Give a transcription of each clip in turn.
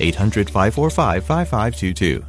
800-545-5522.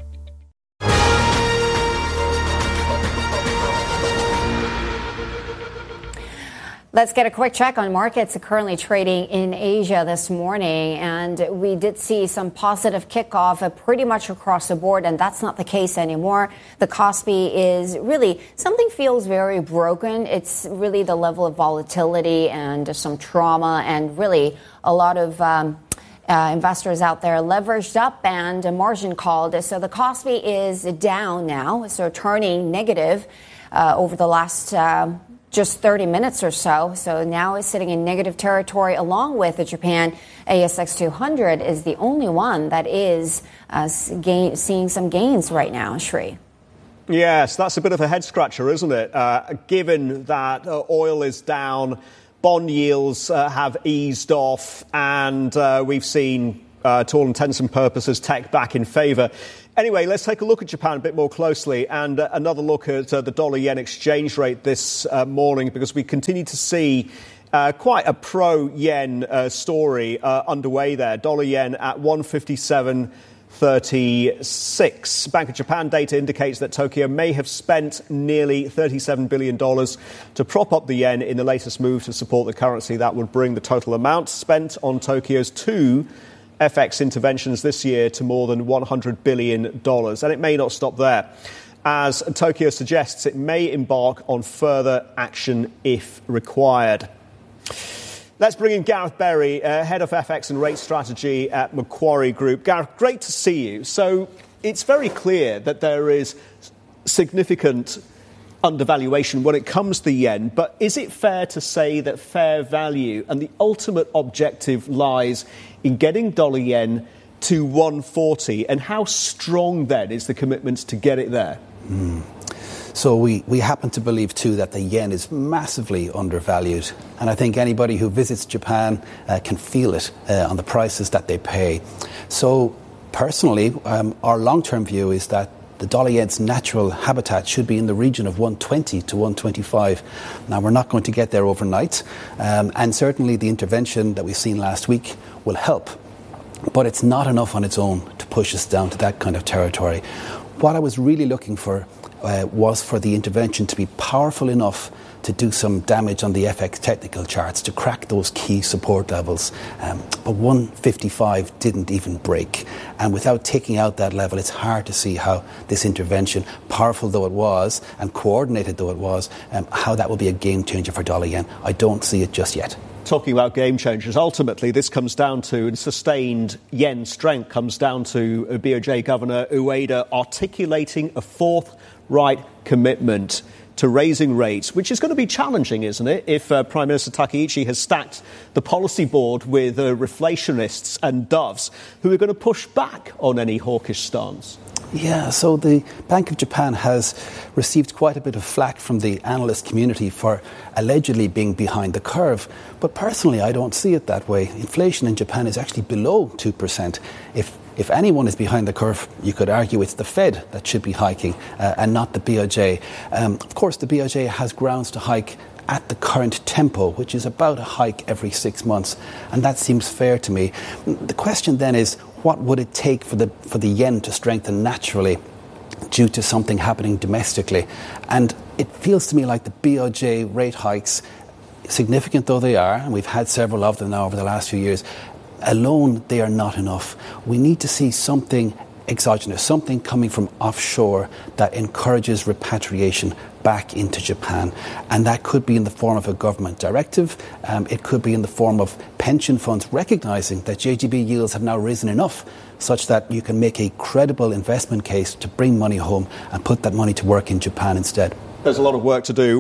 Let's get a quick check on markets currently trading in Asia this morning. And we did see some positive kickoff pretty much across the board, and that's not the case anymore. The Kospi is really, something feels very broken. It's really the level of volatility and some trauma, and really a lot of investors out there leveraged up and margin called. So the Kospi is down now, so turning negative over the last just 30 minutes or so. So now it's sitting in negative territory, along with the Japan ASX 200 is the only one that is seeing some gains right now, Sri. Yes, that's a bit of a head scratcher, isn't it? Given that oil is down, bond yields have eased off, and we've seen, to all intents and purposes, tech back in favour. Anyway, let's take a look at Japan a bit more closely, and another look at the dollar-yen exchange rate this morning, because we continue to see quite a pro-yen story underway there. Dollar-yen at 157.36. Bank of Japan data indicates that Tokyo may have spent nearly $37 billion to prop up the yen in the latest move to support the currency. That would bring the total amount spent on Tokyo's two FX interventions this year to more than $100 billion. And it may not stop there. As Tokyo suggests, it may embark on further action if required. Let's bring in Gareth Berry, Head of FX and Rate Strategy at Macquarie Group. Gareth, great to see you. So it's very clear that there is significant undervaluation when it comes to the yen, but is it fair to say that fair value and the ultimate objective lies in getting dollar yen to 140, and how strong then is the commitment to get it there? So we happen to believe too that the yen is massively undervalued, and I think anybody who visits Japan can feel it on the prices that they pay. So personally, our long-term view is that the dollar yen's natural habitat should be in the region of 120 to 125. Now, we're not going to get there overnight, and certainly the intervention that we've seen last week will help. But it's not enough on its own to push us down to that kind of territory. What I was really looking for was for the intervention to be powerful enough to do some damage on the FX technical charts, to crack those key support levels. But 155 didn't even break. And without taking out that level, it's hard to see how this intervention, powerful though it was and coordinated though it was, how that will be a game changer for dollar yen. I don't see it just yet. Talking about game changers, ultimately this comes down to, and sustained yen strength comes down to BOJ Governor Ueda articulating a forthright commitment to raising rates, which is going to be challenging, isn't it, if Prime Minister Takaichi has stacked the policy board with reflationists and doves who are going to push back on any hawkish stance? Yeah, so the Bank of Japan has received quite a bit of flack from the analyst community for allegedly being behind the curve. But personally, I don't see it that way. Inflation in Japan is actually below 2%. If anyone is behind the curve, you could argue it's the Fed that should be hiking and not the BOJ. Of course, the BOJ has grounds to hike at the current tempo, which is about a hike every 6 months. And that seems fair to me. The question then is, what would it take for the yen to strengthen naturally due to something happening domestically? And it feels to me like the BOJ rate hikes, significant though they are, and we've had several of them now over the last few years, alone they are not enough. We need to see something exogenous, something coming from offshore that encourages repatriation back into Japan. And that could be in the form of a government directive. It could be in the form of pension funds recognising that JGB yields have now risen enough such that you can make a credible investment case to bring money home and put that money to work in Japan instead. There's a lot of work to do.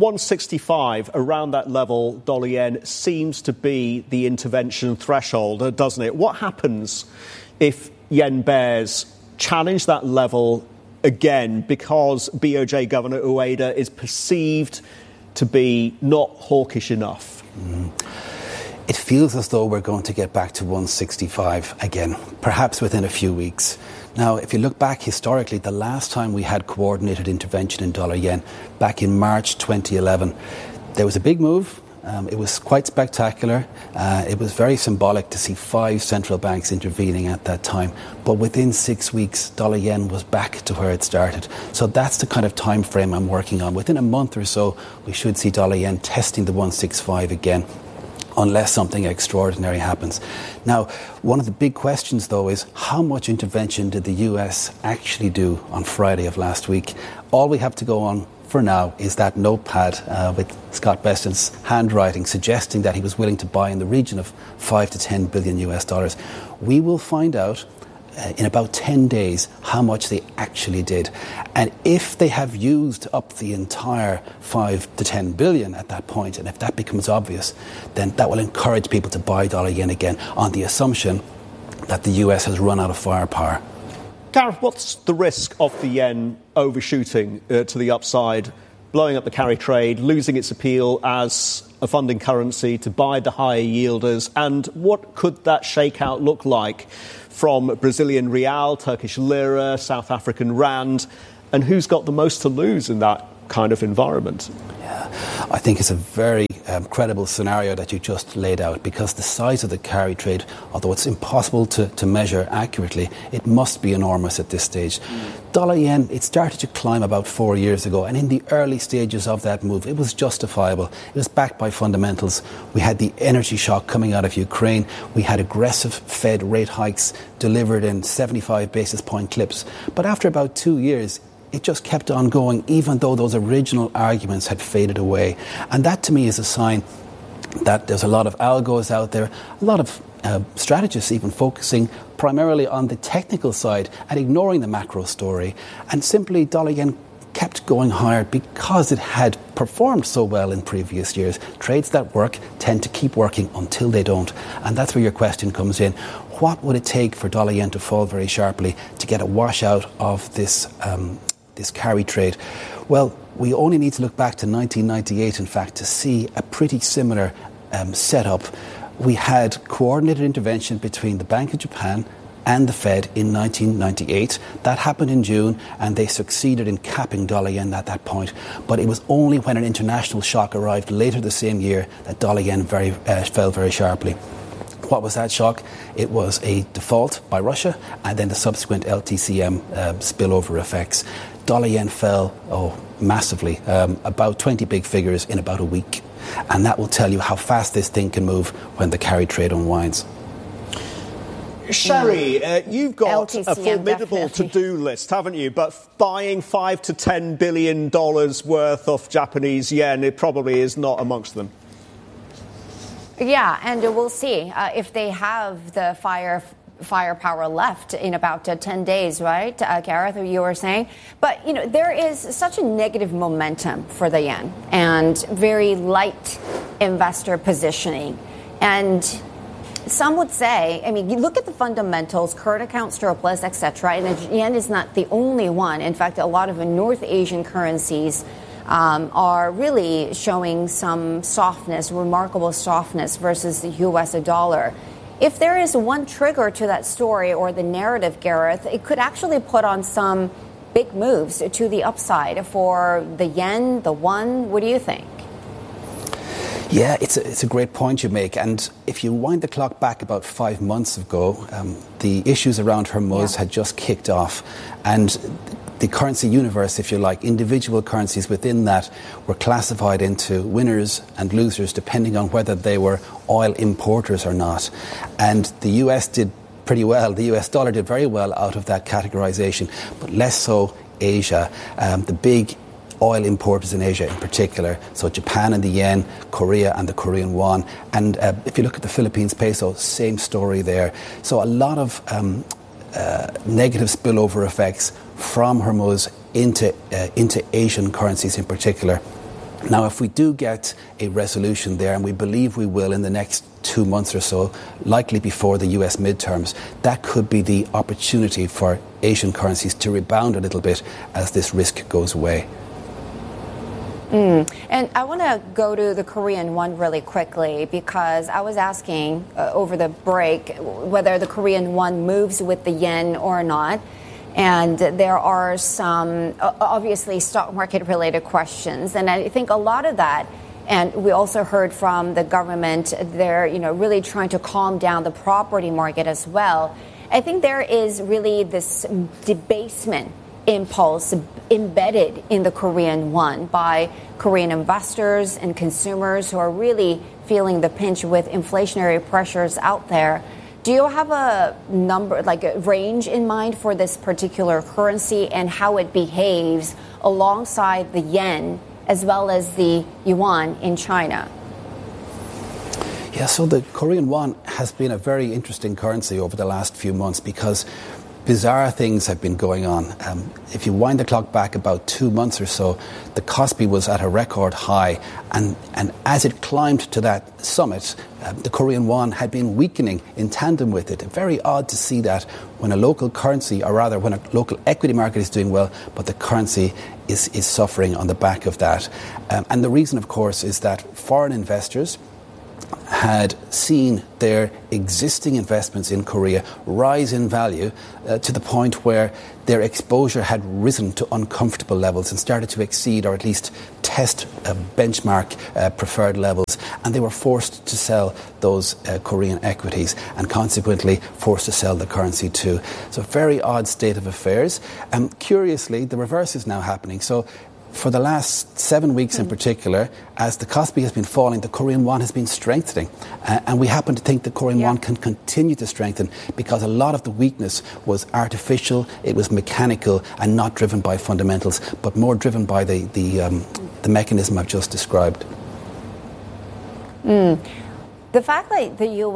165, around that level, dollar yen seems to be the intervention threshold, doesn't it? What happens if yen bears challenge that level again because BOJ Governor Ueda is perceived to be not hawkish enough? It feels as though we're going to get back to 165 again, perhaps within a few weeks. Now, if you look back historically, the last time we had coordinated intervention in dollar yen, back in March 2011, there was a big move. It was quite spectacular. It was very symbolic to see 5 central banks intervening at that time. But within 6 weeks, dollar yen was back to where it started. So that's the kind of time frame I'm working on. Within a month or so, we should see dollar yen testing the 165 again, unless something extraordinary happens. Now, one of the big questions, though, is how much intervention did the US actually do on Friday of last week? All we have to go on for now is that notepad with Scott Bessent's handwriting suggesting that he was willing to buy in the region of 5 to 10 billion US dollars. We will find out in about 10 days how much they actually did. And if they have used up the entire 5 to 10 billion at that point, and if that becomes obvious, then that will encourage people to buy dollar yen again on the assumption that the US has run out of firepower. Gareth, what's the risk of the yen overshooting to the upside, blowing up the carry trade, losing its appeal as a funding currency to buy the higher yielders? And what could that shakeout look like from Brazilian real, Turkish lira, South African rand? And who's got the most to lose in that kind of environment? Yeah, I think it's a very credible scenario that you just laid out, because the size of the carry trade, although it's impossible to measure accurately, it must be enormous at this stage. Dollar yen, it started to climb about 4 years ago, and in the early stages of that move, it was justifiable. It was backed by fundamentals. We had the energy shock coming out of Ukraine. We had aggressive Fed rate hikes delivered in 75 basis point clips. But after about 2 years, it just kept on going, even though those original arguments had faded away. And that, to me, is a sign that there's a lot of algos out there, a lot of strategists even focusing primarily on the technical side and ignoring the macro story. And simply dollar yen kept going higher because it had performed so well in previous years. Trades that work tend to keep working until they don't. And that's where your question comes in. What would it take for dollar yen to fall very sharply to get a washout of this carry trade? Well, we only need to look back to 1998, in fact, to see a pretty similar setup. We had coordinated intervention between the Bank of Japan and the Fed in 1998. That happened in June, and they succeeded in capping dollar yen at that point. But it was only when an international shock arrived later the same year that dollar yen fell very sharply. What was that shock? It was a default by Russia and then the subsequent LTCM spillover effects. Dollar yen fell massively, about 20 big figures in about a week. And that will tell you how fast this thing can move when the carry trade unwinds. Sherry, you've got LTCM, a formidable to-do list, haven't you? But buying $5 to $10 billion worth of Japanese yen, it probably is not amongst them. Yeah, and we'll see if they have the firepower left in about 10 days, right, Gareth, you were saying? But, you know, there is such a negative momentum for the yen and very light investor positioning. And some would say, I mean, you look at the fundamentals, current account surplus, etc., and the yen is not the only one. In fact, a lot of the North Asian currencies are really showing some softness, remarkable softness versus the U.S. dollar. If there is one trigger to that story or the narrative, Gareth, it could actually put on some big moves to the upside for the yen, the won. What do you think? Yeah, it's a great point you make. And if you wind the clock back about 5 months ago, the issues around Hormuz had just kicked off. And the currency universe, if you like, individual currencies within that were classified into winners and losers depending on whether they were oil importers or not. And the US did pretty well. The US dollar did very well out of that categorization, but less so Asia. The big oil importers in Asia in particular, so Japan and the yen, Korea and the Korean won. And if you look at the Philippines peso, same story there. So a lot of negative spillover effects from Hormuz into Asian currencies in particular. Now, if we do get a resolution there, and we believe we will in the next 2 months or so, likely before the US midterms, that could be the opportunity for Asian currencies to rebound a little bit as this risk goes away. And I want to go to the Korean won really quickly, because I was asking over the break whether the Korean won moves with the yen or not. And there are some, obviously, stock market related questions. And I think a lot of that And we also heard from the government, they're really trying to calm down the property market as well. I think there is really this debasement impulse embedded in the Korean won by Korean investors and consumers who are really feeling the pinch with inflationary pressures out there. Do you have a number, like a range in mind for this particular currency and how it behaves alongside the yen as well as the yuan in China? Yeah, so the Korean won has been a very interesting currency over the last few months because bizarre things have been going on. If you wind the clock back about 2 months or so, the Kospi was at a record high, and as it climbed to that summit, the Korean won had been weakening in tandem with it. Very odd to see that when a local currency, or rather when a local equity market is doing well, but the currency is suffering on the back of that. And the reason, of course, is that foreign investors had seen their existing investments in Korea rise in value to the point where their exposure had risen to uncomfortable levels and started to exceed or at least test benchmark preferred levels. And they were forced to sell those Korean equities and consequently forced to sell the currency too. So a very odd state of affairs. Curiously, the reverse is now happening. So for the last 7 weeks in particular, as the Kospi has been falling, the Korean won has been strengthening. And we happen to think the Korean won can continue to strengthen because a lot of the weakness was artificial, it was mechanical and not driven by fundamentals, but more driven by the mechanism I've just described. The fact that the